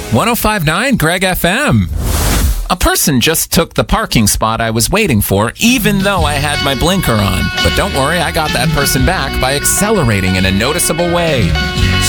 105.9 Greg FM. A person just took the parking spot I was waiting for, even though I had my blinker on. But don't worry, I got that person back by accelerating in a noticeable way.